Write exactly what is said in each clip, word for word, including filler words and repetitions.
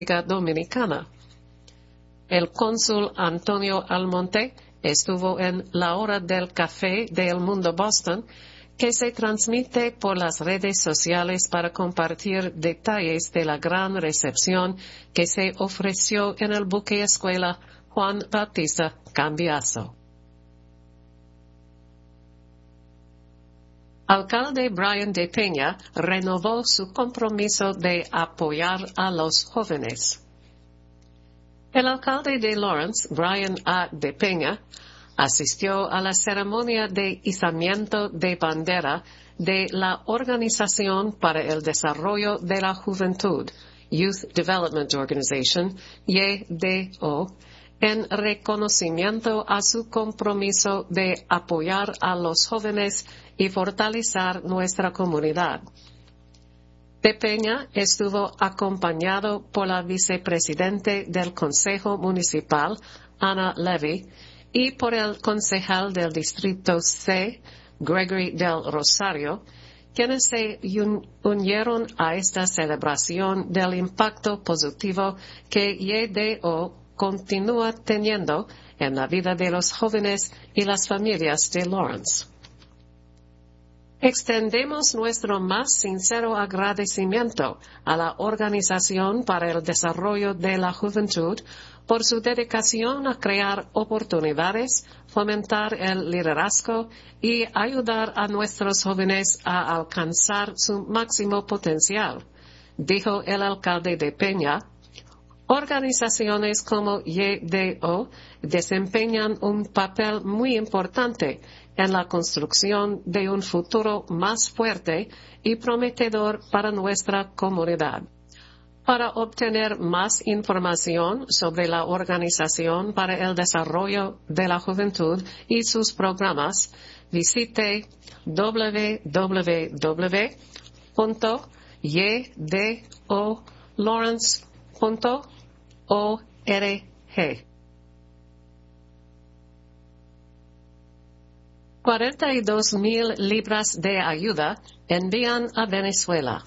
Dominicana. El cónsul Antonio Almonte estuvo en la hora del café de El Mundo Boston, que se transmite por las redes sociales para compartir detalles de la gran recepción que se ofreció en el buque escuela Juan Bautista Cambiaso. Alcalde Brian de Peña renovó su compromiso de apoyar a los jóvenes. El alcalde de Lawrence, Brian A. de Peña, asistió a la ceremonia de izamiento de bandera de la Organización para el Desarrollo de la Juventud, Youth Development Organization, Y D O, en reconocimiento a su compromiso de apoyar a los jóvenes y fortalecer nuestra comunidad. De Peña estuvo acompañado por la vicepresidente del Consejo Municipal, Ana Levy, y por el concejal del Distrito C, Gregory del Rosario, quienes se unieron a esta celebración del impacto positivo que Y D O continúa teniendo en la vida de los jóvenes y las familias de Lawrence. Extendemos nuestro más sincero agradecimiento a la Organización para el Desarrollo de la Juventud por su dedicación a crear oportunidades, fomentar el liderazgo y ayudar a nuestros jóvenes a alcanzar su máximo potencial, dijo el alcalde de Peña. Organizaciones como Y D O desempeñan un papel muy importante en la construcción de un futuro más fuerte y prometedor para nuestra comunidad. Para obtener más información sobre la Organización para el Desarrollo de la Juventud y sus programas, visite w w w punto y d o lawrence punto org. cuarenta y dos mil libras de ayuda envían a Venezuela.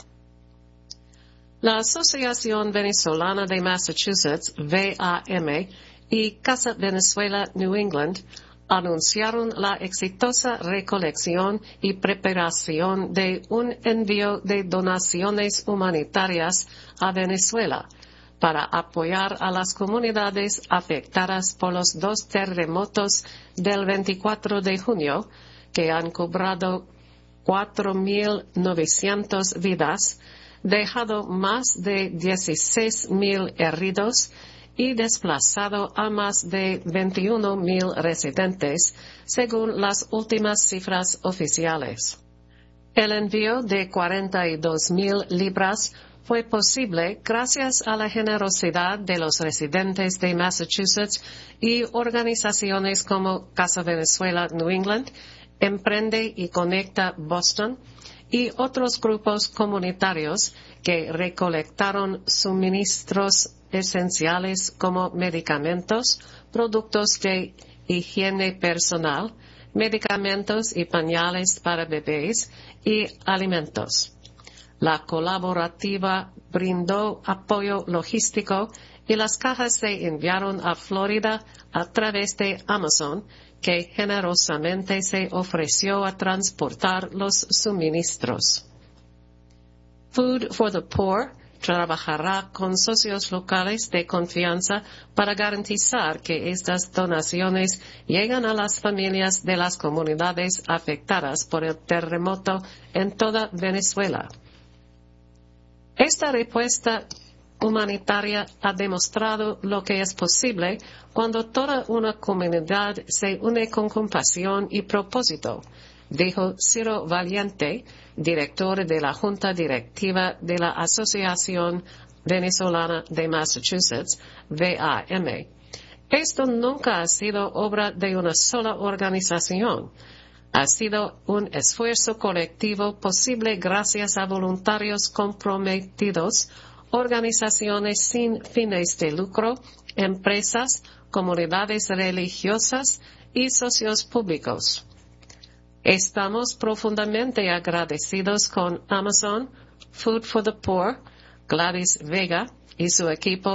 La Asociación Venezolana de Massachusetts, V A M, y Casa Venezuela New England anunciaron la exitosa recolección y preparación de un envío de donaciones humanitarias a Venezuela para apoyar a las comunidades afectadas por los dos terremotos del veinticuatro de junio, que han cobrado cuatro mil novecientas vidas, dejado más de dieciséis mil heridos y desplazado a más de veintiún mil residentes, según las últimas cifras oficiales. El envío de cuarenta y dos mil libras fue posible gracias a la generosidad de los residentes de Massachusetts y organizaciones como Casa Venezuela New England, Emprende y Conecta Boston y otros grupos comunitarios que recolectaron suministros esenciales como medicamentos, productos de higiene personal, medicamentos y pañales para bebés y alimentos. La colaborativa brindó apoyo logístico y las cajas se enviaron a Florida a través de Amazon, que generosamente se ofreció a transportar los suministros. Food for the Poor trabajará con socios locales de confianza para garantizar que estas donaciones llegan a las familias de las comunidades afectadas por el terremoto en toda Venezuela. Esta respuesta humanitaria ha demostrado lo que es posible cuando toda una comunidad se une con compasión y propósito, dijo Ciro Valiente, director de la Junta Directiva de la Asociación Venezolana de Massachusetts, V A M. Esto nunca ha sido obra de una sola organización. Ha sido un esfuerzo colectivo posible gracias a voluntarios comprometidos, organizaciones sin fines de lucro, empresas, comunidades religiosas y socios públicos. Estamos profundamente agradecidos con Amazon, Food for the Poor, Gladys Vega y su equipo